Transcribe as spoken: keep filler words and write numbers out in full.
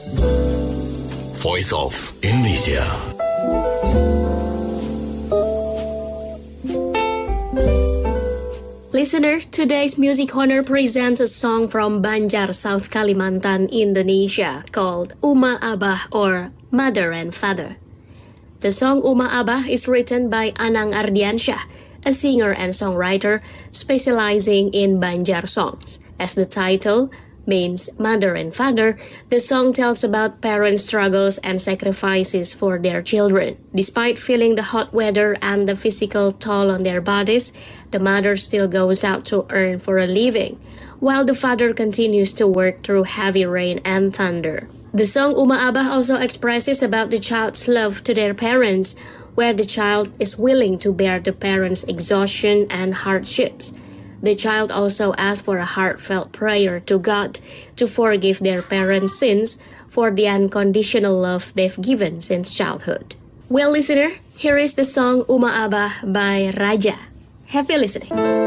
Voice of Indonesia. Listener, today's Music Corner presents a song from Banjar, South Kalimantan, Indonesia, called Uma Abah or Mother and Father. The song Uma Abah is written by Anang Ardiansyah, a singer and songwriter specializing in Banjar songs. As the title means mother and father, the song tells about parents' struggles and sacrifices for their children. Despite feeling the hot weather and the physical toll on their bodies, the mother still goes out to earn for a living, while the father continues to work through heavy rain and thunder. The song Uma Abah also expresses about the child's love to their parents, where the child is willing to bear the parents' exhaustion and hardships. The child also asks for a heartfelt prayer to God to forgive their parents' sins for the unconditional love they've given since childhood. Well, listener, here is the song Uma Abah by Raja. Happy listening.